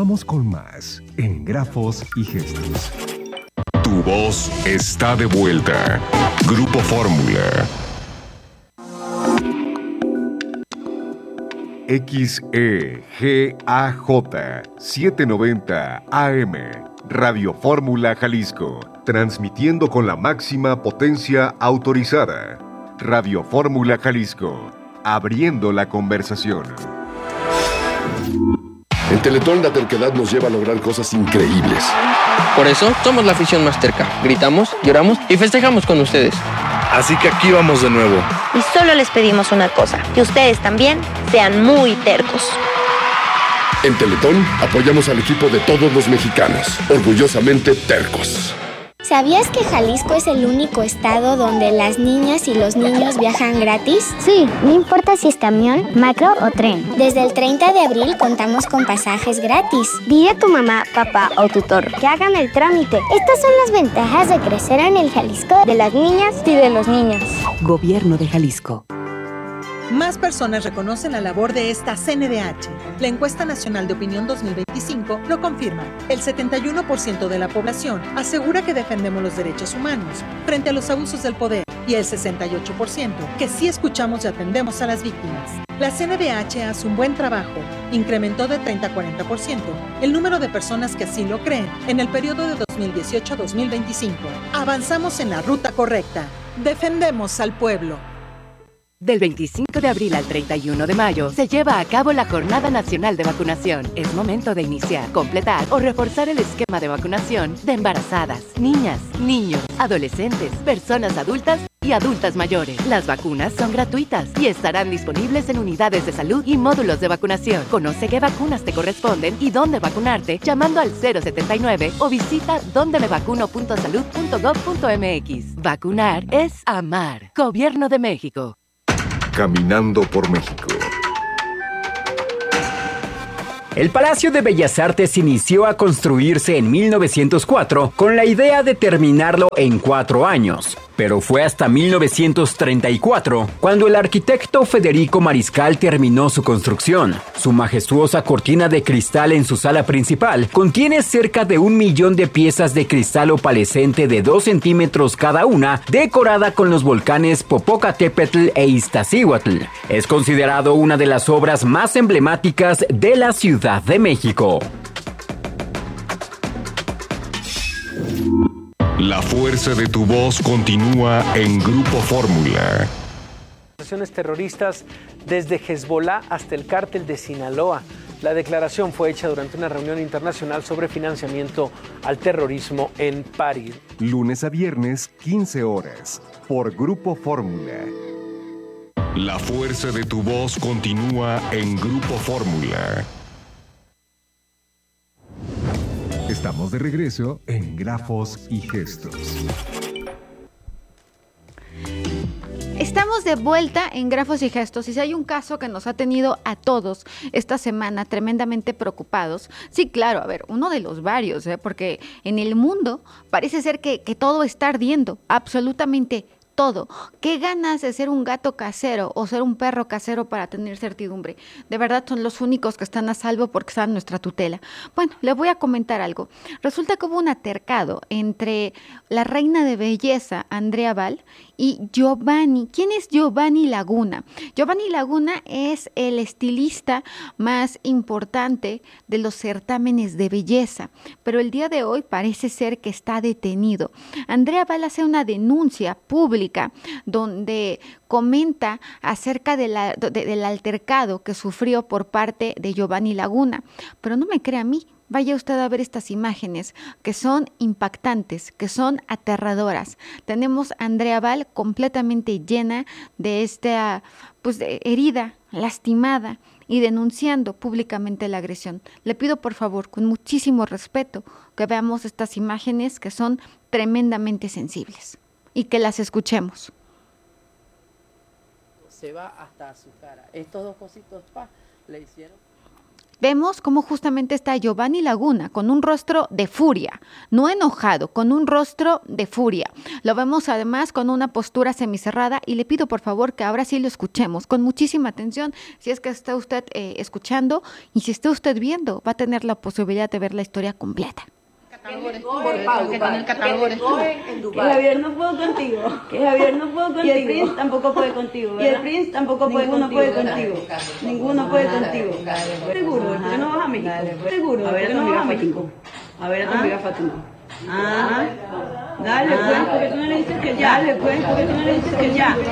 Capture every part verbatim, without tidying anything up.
Continuamos con más en Grafos y Gestos. Tu voz está de vuelta. Grupo Fórmula. X E G A J setecientos noventa A M, Radio Fórmula Jalisco, transmitiendo con la máxima potencia autorizada. Radio Fórmula Jalisco, abriendo la conversación. En Teletón la terquedad nos lleva a lograr cosas increíbles. Por eso somos la afición más terca. Gritamos, lloramos y festejamos con ustedes. Así que aquí vamos de nuevo. Y solo les pedimos una cosa, que ustedes también sean muy tercos. En Teletón apoyamos al equipo de todos los mexicanos, orgullosamente tercos. ¿Sabías que Jalisco es el único estado donde las niñas y los niños viajan gratis? Sí, no importa si es camión, macro o tren. Desde el treinta de abril contamos con pasajes gratis. Dile a tu mamá, papá o tutor que hagan el trámite. Estas son las ventajas de crecer en el Jalisco de las niñas y de los niños. Gobierno de Jalisco. Más personas reconocen la labor de esta C N D H. La Encuesta Nacional de Opinión dos mil veinticinco lo confirma. El setenta y uno por ciento de la población asegura que defendemos los derechos humanos frente a los abusos del poder y el sesenta y ocho por ciento que sí escuchamos y atendemos a las víctimas. La C N D H hace un buen trabajo. Incrementó de treinta a cuarenta por ciento el número de personas que así lo creen en el periodo de dos mil dieciocho a dos mil veinticinco. Avanzamos en la ruta correcta. Defendemos al pueblo. Del veinticinco de abril al treinta y uno de mayo se lleva a cabo la Jornada Nacional de Vacunación. Es momento de iniciar, completar o reforzar el esquema de vacunación de embarazadas, niñas, niños, adolescentes, personas adultas y adultas mayores. Las vacunas son gratuitas y estarán disponibles en unidades de salud y módulos de vacunación. Conoce qué vacunas te corresponden y dónde vacunarte llamando al cero setenta y nueve o visita donde me vacuno punto salud punto gob punto mx. Vacunar es amar. Gobierno de México. Caminando por México. El Palacio de Bellas Artes inició a construirse en mil novecientos cuatro con la idea de terminarlo en cuatro años. Pero fue hasta mil novecientos treinta y cuatro cuando el arquitecto Federico Mariscal terminó su construcción. Su majestuosa cortina de cristal en su sala principal contiene cerca de un millón de piezas de cristal opalescente de dos centímetros cada una, decorada con los volcanes Popocatépetl e Iztaccíhuatl. Es considerado una de las obras más emblemáticas de la Ciudad de México. La fuerza de tu voz continúa en Grupo Fórmula. Organizaciones terroristas desde Hezbollah hasta el cártel de Sinaloa. La declaración fue hecha durante una reunión internacional sobre financiamiento al terrorismo en París. Lunes a viernes, quince horas, por Grupo Fórmula. La fuerza de tu voz continúa en Grupo Fórmula. Estamos de regreso en Grafos y Gestos. Estamos de vuelta en Grafos y Gestos y si hay un caso que nos ha tenido a todos esta semana tremendamente preocupados, sí, claro, a ver, uno de los varios, ¿eh? Porque en el mundo parece ser que, que todo está ardiendo, absolutamente todo. ¿Qué ganas de ser un gato casero o ser un perro casero para tener certidumbre? De verdad son los únicos que están a salvo porque están en nuestra tutela. Bueno, le voy a comentar algo. Resulta que hubo un altercado entre la reina de belleza, Andrea Val, y Giovanni. ¿Quién es Giovanni Laguna? Giovanni Laguna es el estilista más importante de los certámenes de belleza, pero el día de hoy parece ser que está detenido. Andrea Val hace una denuncia pública donde comenta acerca de la, de, del altercado que sufrió por parte de Giovanni Laguna, pero no me cree a mí. Vaya usted a ver estas imágenes que son impactantes, que son aterradoras. Tenemos a Andrea Val completamente llena de esta pues, de herida, lastimada y denunciando públicamente la agresión. Le pido por favor, con muchísimo respeto, que veamos estas imágenes que son tremendamente sensibles y que las escuchemos. Se va hasta su cara. Estos dos cositos pa, le hicieron. vemos cómo justamente está Giovanni Laguna con un rostro de furia, no enojado, con un rostro de furia. Lo vemos además con una postura semicerrada y le pido por favor que ahora sí lo escuchemos con muchísima atención. Si es que está usted eh, escuchando y si está usted viendo, va a tener la posibilidad de ver la historia completa. Por Pau, que con el catálogo eres tú. Que Javier no puedo contigo. Que Javier no puedo contigo. Y el Prince tampoco puede contigo, ¿verdad? Y el Prince tampoco puede contigo. Ninguno puede contigo. Ninguno puede contigo. Seguro, ¿por qué no vas a México? Seguro, ¿por qué no vas a México? A ver a tu amiga Fátima. Ah, dale pues, porque tú no le dices que ya. Dale pues, porque tú no le dices que ya.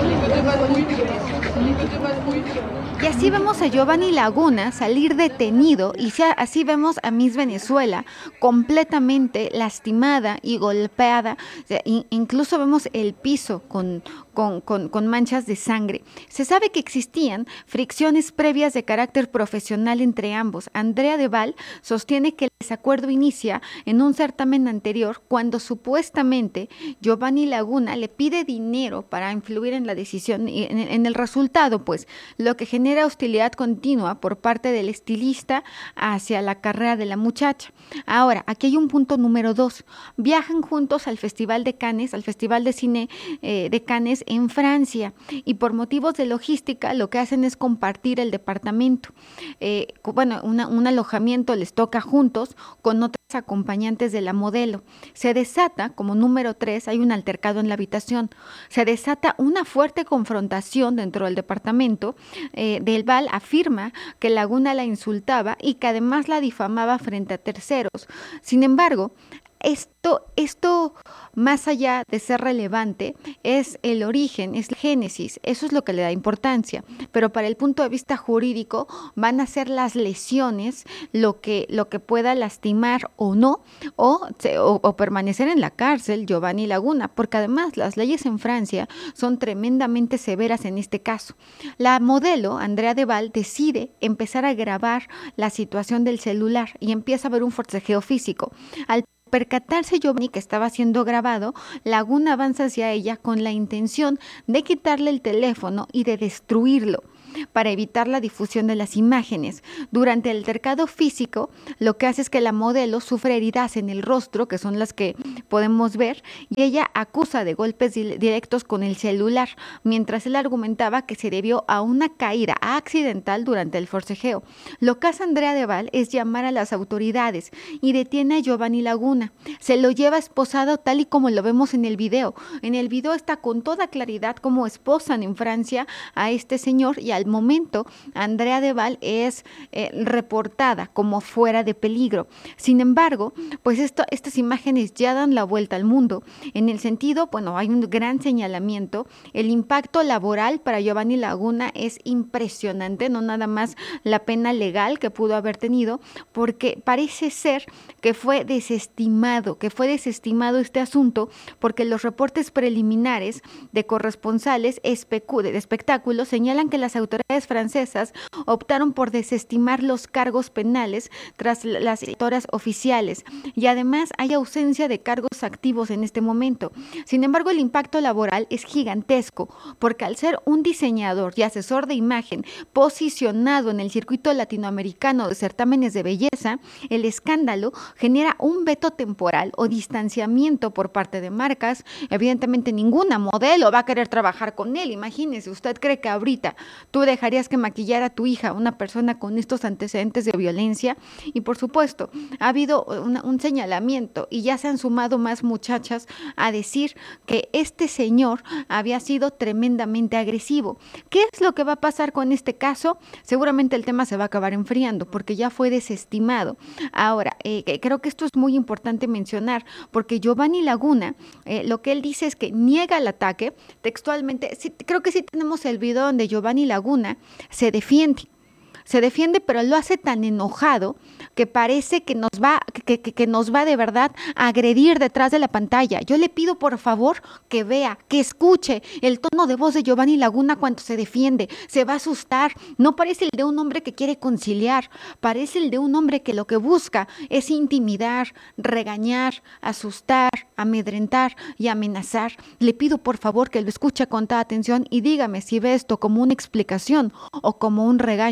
Y así vemos a Giovanni Laguna salir detenido y así vemos a Miss Venezuela completamente lastimada y golpeada. O sea, incluso vemos el piso con, con, con, con manchas de sangre. Se sabe que existían fricciones previas de carácter profesional entre ambos. Andrea Deval sostiene que el desacuerdo inicia en un certamen anterior cuando supuestamente Giovanni Laguna le pide dinero para influir en la decisión y en, en el resultado, pues, lo que genera hostilidad continua por parte del estilista hacia la carrera de la muchacha. Ahora, aquí hay un punto número dos. Viajan juntos al Festival de Cannes, al Festival de Cine eh, de Cannes en Francia, y por motivos de logística lo que hacen es compartir el departamento. Eh, bueno, una, un alojamiento les toca juntos con otras acompañantes de la modelo. Se desata, como número tres, hay un altercado en la habitación. Se desata una fuerte confrontación dentro del departamento. Eh, Del Val afirma que Laguna la insultaba y que además la difamaba frente a terceros. Sin embargo, Esto, esto, más allá de ser relevante, es el origen, es el génesis, eso es lo que le da importancia, pero para el punto de vista jurídico van a ser las lesiones lo que, lo que pueda lastimar o no, o, o, o permanecer en la cárcel Giovanni Laguna, porque además las leyes en Francia son tremendamente severas en este caso. La modelo, Andrea Deval, decide empezar a grabar la situación del celular y empieza a ver un forcejeo físico. Al percatarse Giovanni que estaba siendo grabado, Laguna avanza hacia ella con la intención de quitarle el teléfono y de destruirlo para evitar la difusión de las imágenes. Durante el altercado físico, lo que hace es que la modelo sufre heridas en el rostro, que son las que podemos ver, y ella acusa de golpes directos con el celular, mientras él argumentaba que se debió a una caída accidental durante el forcejeo. Lo que hace Andrea Deval es llamar a las autoridades y detiene a Giovanni Laguna. Se lo lleva esposado tal y como lo vemos en el video. En el video está con toda claridad cómo esposan en Francia a este señor, y al momento Andrea Deval es eh, reportada como fuera de peligro. Sin embargo, pues esto, estas imágenes ya dan la vuelta al mundo, en el sentido, bueno, hay un gran señalamiento. El impacto laboral para Giovanni Laguna es impresionante, no nada más la pena legal que pudo haber tenido, porque parece ser que fue desestimado, que fue desestimado este asunto, porque los reportes preliminares de corresponsales especu- de espectáculos señalan que las autoridades francesas optaron por desestimar los cargos penales tras las historias oficiales, y además hay ausencia de cargos activos en este momento. Sin embargo, el impacto laboral es gigantesco, porque al ser un diseñador y asesor de imagen posicionado en el circuito latinoamericano de certámenes de belleza, el escándalo genera un veto temporal o distanciamiento por parte de marcas. Evidentemente ninguna modelo va a querer trabajar con él. Imagínese, ¿usted cree que ahorita tú dejarías que maquillara a tu hija una persona con estos antecedentes de violencia? Y por supuesto, ha habido una, un señalamiento, y ya se han sumado más muchachas a decir que este señor había sido tremendamente agresivo. ¿Qué es lo que va a pasar con este caso? Seguramente el tema se va a acabar enfriando porque ya fue desestimado. Ahora, eh, creo que esto es muy importante mencionar, porque Giovanni Laguna, eh, lo que él dice es que niega el ataque textualmente. Sí, creo que sí tenemos el video donde Giovanni Laguna se defiende. Se defiende, pero lo hace tan enojado que parece que nos va, que, que, que nos va de verdad a agredir detrás de la pantalla. Yo le pido por favor que vea, que escuche el tono de voz de Giovanni Laguna cuando se defiende. Se va a asustar. No parece el de un hombre que quiere conciliar, parece el de un hombre que lo que busca es intimidar, regañar, asustar, amedrentar y amenazar. Le pido por favor que lo escuche con toda atención y dígame si ve esto como una explicación o como un regaño a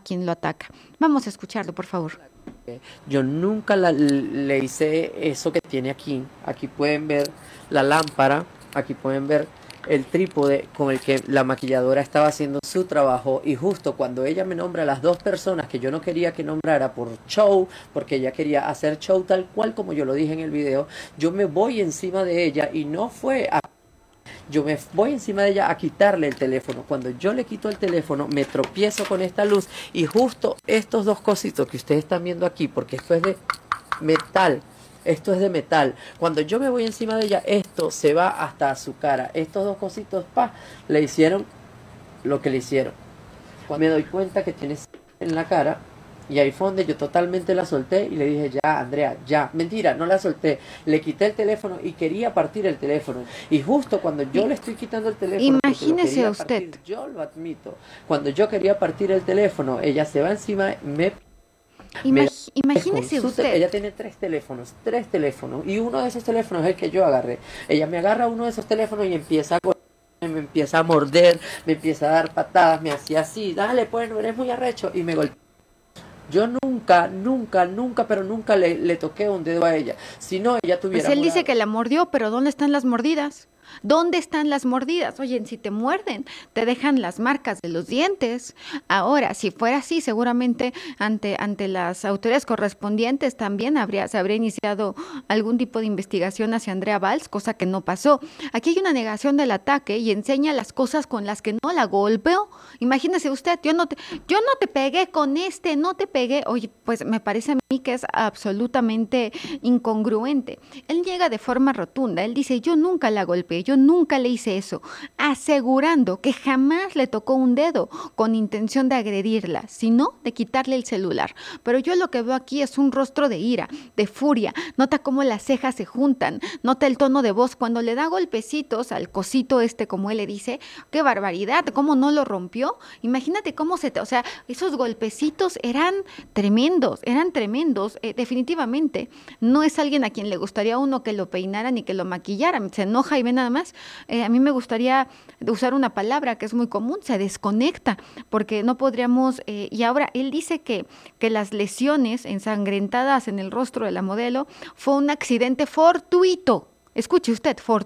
quien lo ataca. Vamos a escucharlo, por favor. Yo nunca la, le hice eso que tiene aquí. Aquí pueden ver la lámpara, aquí pueden ver el trípode con el que la maquilladora estaba haciendo su trabajo, y justo cuando ella me nombra a las dos personas que yo no quería que nombrara por show, porque ella quería hacer show tal cual como yo lo dije en el video, yo me voy encima de ella y no fue a... Yo me voy encima de ella a quitarle el teléfono. Cuando yo le quito el teléfono, me tropiezo con esta luz y justo estos dos cositos que ustedes están viendo aquí, porque esto es de metal, esto es de metal. Cuando yo me voy encima de ella, esto se va hasta su cara. Estos dos cositos, pa, le hicieron lo que le hicieron. Cuando me doy cuenta que tiene en la cara, y ahí fue donde yo totalmente la solté y le dije, ya, Andrea, ya. Mentira, no la solté. Le quité el teléfono y quería partir el teléfono. Y justo cuando yo le estoy quitando el teléfono... Imagínese usted. Partir, yo lo admito. Cuando yo quería partir el teléfono, ella se va encima, me... Imag me imagínese usted. Ella tiene tres teléfonos, tres teléfonos. Y uno de esos teléfonos es el que yo agarré. Ella me agarra uno de esos teléfonos y empieza a... me empieza a morder, me empieza a dar patadas, me hacía así, dale, pues, no eres muy arrecho, y me golpeó. Yo nunca, nunca, nunca, pero nunca le, le toqué un dedo a ella. Si no, ella tuviera... Pues él morado. dice que la mordió, pero ¿dónde están las mordidas? ¿Dónde están las mordidas? Oye, si te muerden, te dejan las marcas de los dientes. Ahora, si fuera así, seguramente ante, ante las autoridades correspondientes también habría, se habría iniciado algún tipo de investigación hacia Andrea Valls, cosa que no pasó. Aquí hay una negación del ataque y enseña las cosas con las que no la golpeó. Imagínese usted, yo no te, yo no te pegué con este, no te pegué. Oye, pues me parece a mí que es absolutamente incongruente. Él llega de forma rotunda, él dice, yo nunca la golpeé, yo nunca le hice eso, asegurando que jamás le tocó un dedo con intención de agredirla, sino de quitarle el celular. Pero yo lo que veo aquí es un rostro de ira, de furia. Nota cómo las cejas se juntan, nota el tono de voz cuando le da golpecitos al cosito este, como él le dice. ¡Qué barbaridad! ¿Cómo no lo rompió? Imagínate cómo se... Te, o sea, esos golpecitos eran tremendos, eran tremendos. Eh, definitivamente no es alguien a quien le gustaría a uno que lo peinaran y que lo maquillaran. Se enoja y ve nada más. Eh, a mí me gustaría usar una palabra que es muy común, se desconecta, porque no podríamos, eh, y ahora él dice que, que las lesiones ensangrentadas en el rostro de la modelo fue un accidente fortuito. Escuche usted, fortuito.